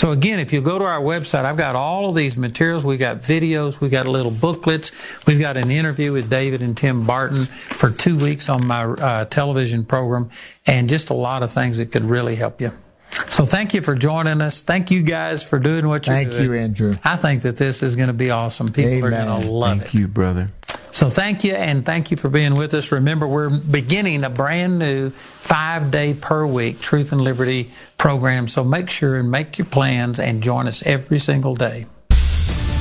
So again, if you go to our website, I've got all of these materials. We've got videos. We've got little booklets. We've got an interview with David and Tim Barton for 2 weeks on my television program, and just a lot of things that could really help you. So thank you for joining us. Thank you guys for doing what you're doing. Thank you, Andrew. I think that this is going to be awesome. People are going to love it. Thank you, brother. So thank you, and thank you for being with us. Remember, we're beginning a brand new 5-day per week Truth and Liberty program. So make sure and make your plans and join us every single day.